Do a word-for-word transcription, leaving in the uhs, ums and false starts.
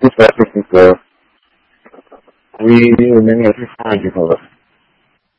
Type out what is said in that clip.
不说不行哥，我以为那个是啥以后了。